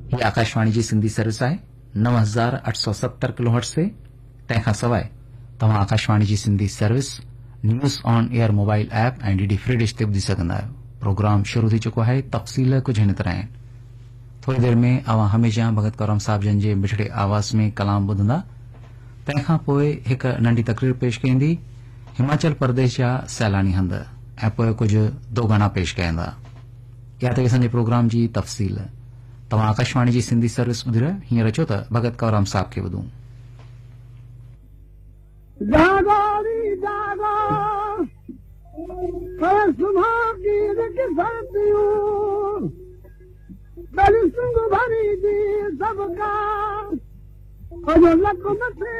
ये आकाशवाणी जी सिंधी सर्विस आहे 9870 किलोहर्ट्ज़ से। तंहिंखां सवाइ तव्हां आकाशवाणी जी Sindhi service news on air mobile app ऐं डीडी फ्री डिश ते ॿुधी सघंदा आहियो। प्रोग्राम शुरू थी चुको आहे। तफ़सील कुझु हिन तरह आहिनि। थोरी देर में अवां हमेशह भगत कौरम साहब जन जे मिठड़े आवाज़ में कलाम ॿुधंदा। तंहिंखां पोइ हिकु नंढी तकरीर पेश कईंदी हिमाचल प्रदेश जा सैलानी हंध ऐं पोइ कुझु दो गाना पेश कयंदा। या त असांजे प्रोग्राम जी तफ़सील तव्हां आकाशवाणी जी सिंधी सर्विस ॿुधी रहियो। हींअर अचो त भगत कौरम साहब खे ॿुधूं। भरी दी सबका